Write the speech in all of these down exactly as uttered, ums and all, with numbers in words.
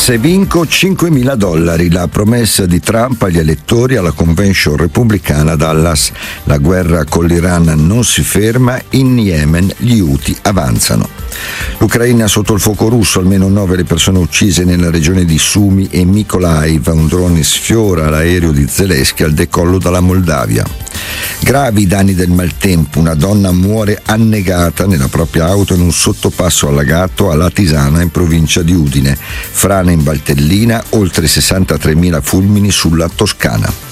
Se vinco cinquemila dollari, la promessa di Trump agli elettori alla convention repubblicana a Dallas. La guerra con l'Iran non si ferma, in Yemen gli Houthi avanzano. L'Ucraina sotto il fuoco russo, almeno nove le persone uccise nella regione di Sumy e Mykolaiv. Un drone sfiora l'aereo di Zelensky al decollo dalla Moldavia. Gravi i danni del maltempo, una donna muore annegata nella propria auto in un sottopasso allagato a Latisana in provincia di Udine. Frana in Valtellina, oltre sessantatremila fulmini sulla Toscana.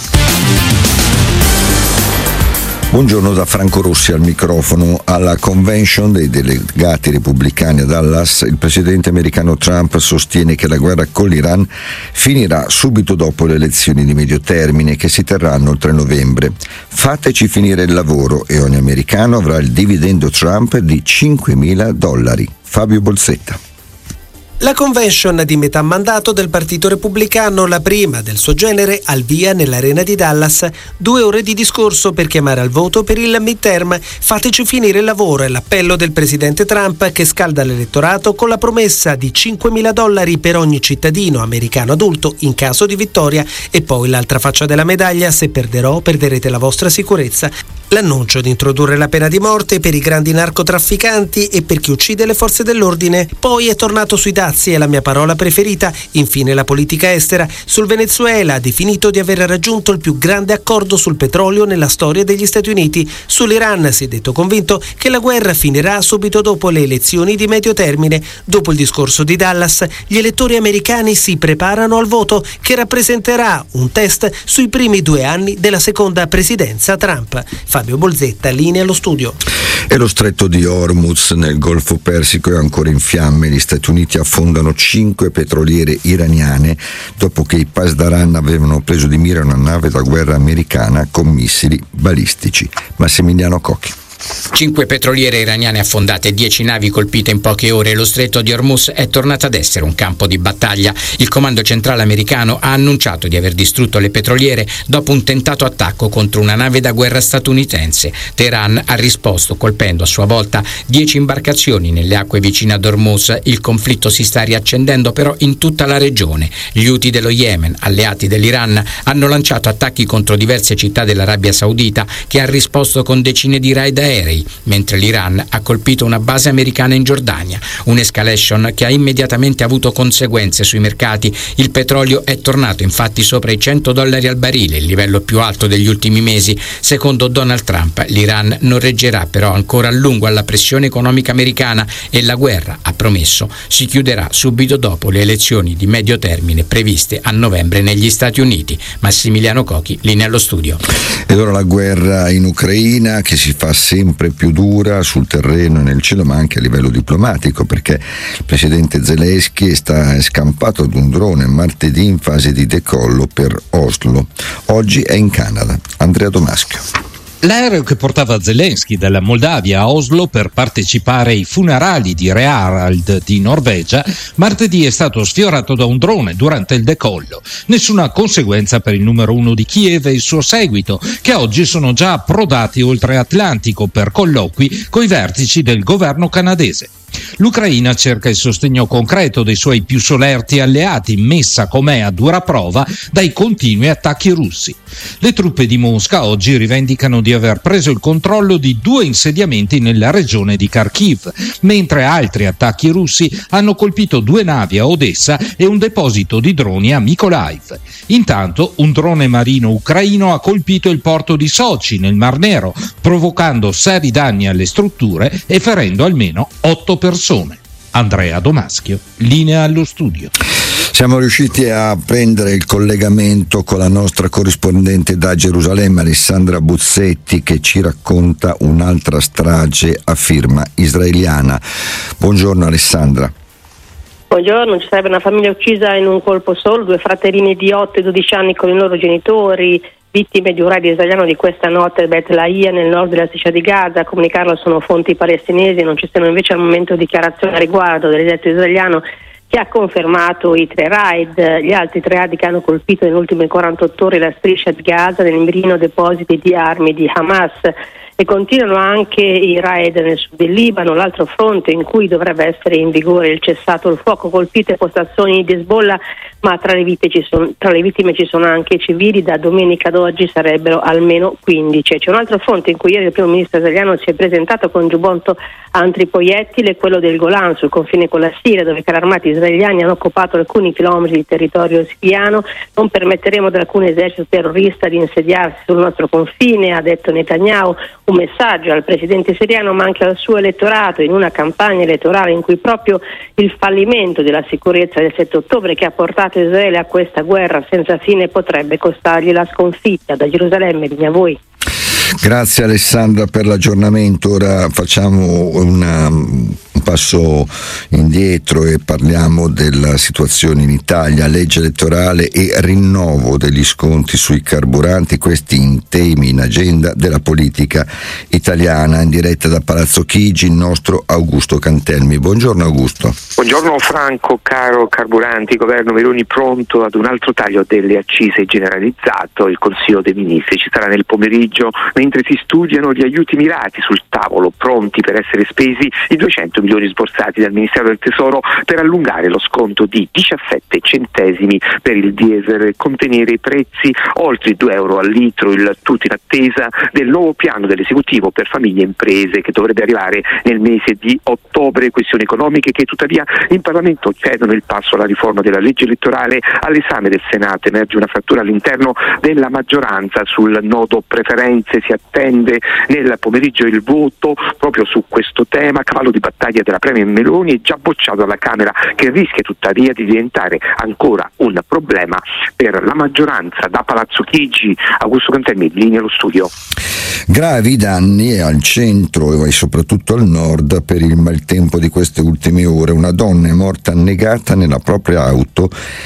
Buongiorno da Franco Rossi al microfono. Alla convention dei delegati repubblicani a Dallas, il presidente americano Trump sostiene che la guerra con l'Iran finirà subito dopo le elezioni di medio termine che si terranno il tre novembre. Fateci finire il lavoro e ogni americano avrà il dividendo Trump di cinquemila dollari. Fabio Bolsetta. La convention di metà mandato del Partito Repubblicano, la prima del suo genere, al via nell'arena di Dallas. Due ore di discorso per chiamare al voto per il midterm. Fateci finire il lavoro è l'appello del presidente Trump, che scalda l'elettorato con la promessa di cinquemila dollari per ogni cittadino americano adulto in caso di vittoria. E poi l'altra faccia della medaglia: se perderò, perderete la vostra sicurezza. L'annuncio di introdurre la pena di morte per i grandi narcotrafficanti e per chi uccide le forze dell'ordine. Poi è tornato sui dazi, è la mia parola preferita. Infine la politica estera. Sul Venezuela ha definito di aver raggiunto il più grande accordo sul petrolio nella storia degli Stati Uniti. Sull'Iran si è detto convinto che la guerra finirà subito dopo le elezioni di medio termine. Dopo il discorso di Dallas, gli elettori americani si preparano al voto, che rappresenterà un test sui primi due anni della seconda presidenza Trump. Fabio Bolsetta, linea allo studio. E lo stretto di Hormuz nel Golfo Persico è ancora in fiamme. Gli Stati Uniti affondano cinque petroliere iraniane dopo che i Pasdaran avevano preso di mira una nave da guerra americana con missili balistici. Massimiliano Cocchi. Cinque petroliere iraniane affondate e dieci navi colpite in poche ore. Lo stretto di Hormuz è tornato ad essere un campo di battaglia. Il comando centrale americano ha annunciato di aver distrutto le petroliere dopo un tentato attacco contro una nave da guerra statunitense. Teheran ha risposto colpendo a sua volta dieci imbarcazioni nelle acque vicine ad Hormuz. Il conflitto si sta riaccendendo però in tutta la regione. Gli Houthi dello Yemen, alleati dell'Iran, hanno lanciato attacchi contro diverse città dell'Arabia Saudita, che ha risposto con decine di raid aerei. Aerei, mentre l'Iran ha colpito una base americana in Giordania, un'escalation che ha immediatamente avuto conseguenze sui mercati. Il petrolio è tornato infatti sopra i cento dollari al barile, il livello più alto degli ultimi mesi. Secondo Donald Trump, l'Iran non reggerà però ancora a lungo alla pressione economica americana e la guerra, ha promesso, si chiuderà subito dopo le elezioni di medio termine previste a novembre negli Stati Uniti. Massimiliano Cocchi, linea allo studio. Ed ora la guerra in Ucraina, che si fa sempre più dura sul terreno e nel cielo, ma anche a livello diplomatico, perché il presidente Zelensky sta scampato ad un drone martedì in fase di decollo per Oslo. Oggi è in Canada. Andrea Domaschio. L'aereo che portava Zelensky dalla Moldavia a Oslo per partecipare ai funerali di Re Harald di Norvegia martedì è stato sfiorato da un drone durante il decollo. Nessuna conseguenza per il numero uno di Kiev e il suo seguito, che oggi sono già approdati oltre Atlantico per colloqui coi vertici del governo canadese. L'Ucraina cerca il sostegno concreto dei suoi più solerti alleati, messa com'è a dura prova dai continui attacchi russi. Le truppe di Mosca oggi rivendicano di aver preso il controllo di due insediamenti nella regione di Kharkiv, mentre altri attacchi russi hanno colpito due navi a Odessa e un deposito di droni a Mykolaiv. Intanto un drone marino ucraino ha colpito il porto di Sochi nel Mar Nero, provocando seri danni alle strutture e ferendo almeno otto persone. Andrea Domaschio, linea allo studio. Siamo riusciti a prendere il collegamento con la nostra corrispondente da Gerusalemme, Alessandra Buzzetti, che ci racconta un'altra strage a firma israeliana. Buongiorno Alessandra. Buongiorno, ci sarebbe una famiglia uccisa in un colpo solo, due fratellini di otto e dodici anni con i loro genitori, vittime di un raid israeliano di questa notte a Bet Laia nel nord della striscia di Gaza. A comunicarlo sono fonti palestinesi, non ci sono invece al momento dichiarazioni a riguardo dell'esercito israeliano, che ha confermato i tre raid, gli altri tre raid che hanno colpito nelle ultime quarantotto ore la striscia di Gaza nel mirino depositi di armi di Hamas. E continuano anche i raid nel sud del Libano, l'altro fronte in cui dovrebbe essere in vigore il cessato il fuoco, colpite postazioni di Hezbollah, ma tra le, ci sono, tra le vittime ci sono anche civili. Da domenica ad oggi sarebbero almeno quindici. C'è un altro fronte in cui ieri il primo ministro israeliano si è presentato con giubbotto antiproiettile, quello del Golan sul confine con la Siria, dove i carri armati israeliani hanno occupato alcuni chilometri di territorio siriano. Non permetteremo ad alcun esercito terrorista di insediarsi sul nostro confine, ha detto Netanyahu, un messaggio al presidente siriano ma anche al suo elettorato in una campagna elettorale in cui proprio il fallimento della sicurezza del sette ottobre, che ha portato Israele a questa guerra senza fine, potrebbe costargli la sconfitta. Da Gerusalemme, linea a voi. Grazie Alessandra per l'aggiornamento. Ora facciamo una, un passo indietro e parliamo della situazione in Italia, legge elettorale e rinnovo degli sconti sui carburanti, questi temi in agenda della politica italiana. In diretta da Palazzo Chigi il nostro Augusto Cantelmi. Buongiorno Augusto. Buongiorno Franco, caro carburanti, governo Meloni pronto ad un altro taglio delle accise generalizzato, il Consiglio dei Ministri ci sarà nel pomeriggio mentre si studiano gli aiuti mirati sul tavolo, pronti per essere spesi i duecento milioni sborsati dal Ministero del Tesoro per allungare lo sconto di diciassette centesimi per il diesel e contenere i prezzi oltre i due euro al litro, il tutto in attesa del nuovo piano dell'esecutivo per famiglie e imprese che dovrebbe arrivare nel mese di ottobre. Questioni economiche che tuttavia in Parlamento cedono il passo alla riforma della legge elettorale. All'esame del Senato emerge una frattura all'interno della maggioranza sul nodo preferenze. Si attende nel pomeriggio il voto proprio su questo tema, cavallo di battaglia della Premier Meloni, è già bocciato alla Camera, che rischia tuttavia di diventare ancora un problema per la maggioranza. Da Palazzo Chigi, Augusto Cantelmi, linea allo studio. Gravi danni al centro e soprattutto al nord per il maltempo di queste ultime ore. Una donna è morta annegata nella propria auto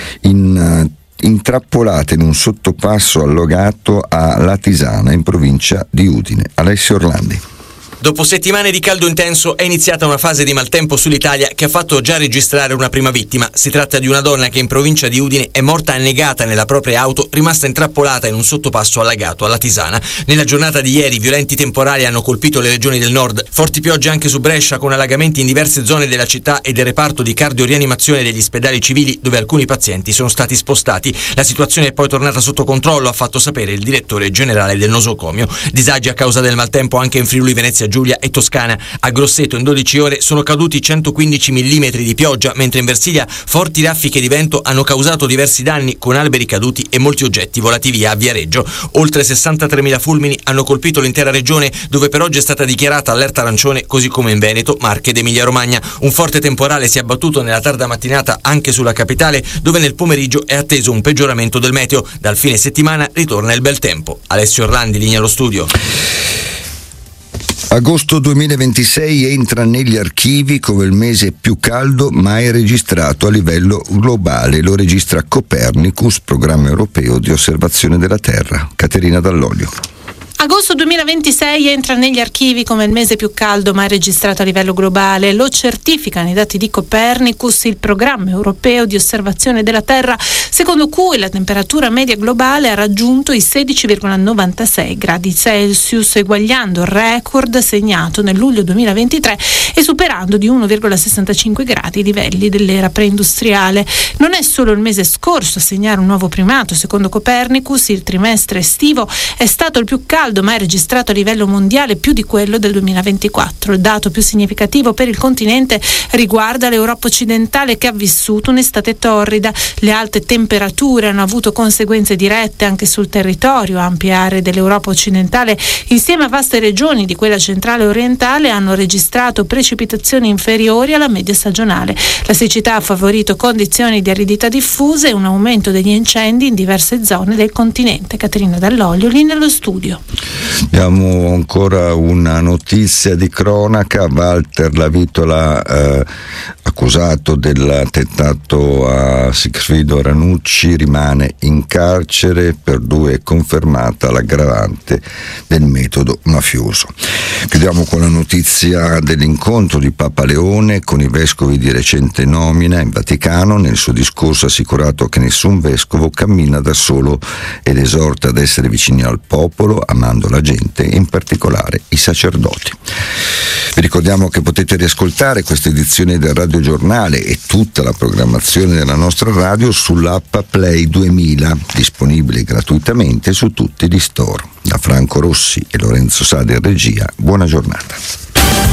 in intrappolata in un sottopasso allogato a Latisana in provincia di Udine. Alessio Orlandi. Dopo settimane di caldo intenso è iniziata una fase di maltempo sull'Italia che ha fatto già registrare una prima vittima. Si tratta di una donna che in provincia di Udine è morta annegata nella propria auto, rimasta intrappolata in un sottopasso allagato a Latisana. Nella giornata di ieri violenti temporali hanno colpito le regioni del nord, forti piogge anche su Brescia con allagamenti in diverse zone della città e del reparto di cardiorianimazione degli ospedali civili dove alcuni pazienti sono stati spostati. La situazione è poi tornata sotto controllo, ha fatto sapere il direttore generale del nosocomio. Disagi a causa del maltempo anche in Friuli Venezia Giulia e Toscana. A Grosseto in dodici ore sono caduti centoquindici millimetri di pioggia, mentre in Versilia forti raffiche di vento hanno causato diversi danni con alberi caduti e molti oggetti volati via a Viareggio. Oltre sessantatremila fulmini hanno colpito l'intera regione, dove per oggi è stata dichiarata allerta arancione, così come in Veneto, Marche ed Emilia Romagna. Un forte temporale si è abbattuto nella tarda mattinata anche sulla capitale, dove nel pomeriggio è atteso un peggioramento del meteo. Dal fine settimana ritorna il bel tempo. Alessio Orlandi, linea allo studio. Agosto duemilaventisei entra negli archivi come il mese più caldo mai registrato a livello globale. Lo registra Copernicus, programma europeo di osservazione della Terra. Caterina Dall'Olio. Agosto duemilaventisei entra negli archivi come il mese più caldo mai registrato a livello globale. Lo certificano i dati di Copernicus, il programma europeo di osservazione della Terra, secondo cui la temperatura media globale ha raggiunto i sedici virgola novantasei gradi Celsius, eguagliando il record segnato nel luglio duemilaventitré e superando di uno virgola sessantacinque gradi i livelli dell'era preindustriale. Non è solo il mese scorso a segnare un nuovo primato. Secondo Copernicus, il trimestre estivo è stato il più caldo mai registrato a livello mondiale, più di quello del duemilaventiquattro. Il dato più significativo per il continente riguarda l'Europa occidentale, che ha vissuto un'estate torrida. Le alte temperature hanno avuto conseguenze dirette anche sul territorio. Ampie aree dell'Europa occidentale, insieme a vaste regioni di quella centrale e orientale, hanno registrato precipitazioni inferiori alla media stagionale. La siccità ha favorito condizioni di aridità diffuse e un aumento degli incendi in diverse zone del continente. Caterina Dall'Olio, lì nello studio. Abbiamo ancora una notizia di cronaca. Walter Lavitola, eh, accusato dell'attentato a Sigfrido Ranucci, rimane in carcere, per due è confermata l'aggravante del metodo mafioso. Chiudiamo con la notizia dell'incontro di Papa Leone con i vescovi di recente nomina in Vaticano. Nel suo discorso ha assicurato che nessun vescovo cammina da solo ed esorta ad essere vicini al popolo, a calmando la gente, in particolare i sacerdoti. Vi ricordiamo che potete riascoltare questa edizione del Radio Giornale e tutta la programmazione della nostra radio sull'app Play duemila, disponibile gratuitamente su tutti gli store. Da Franco Rossi e Lorenzo Sade in regia, buona giornata.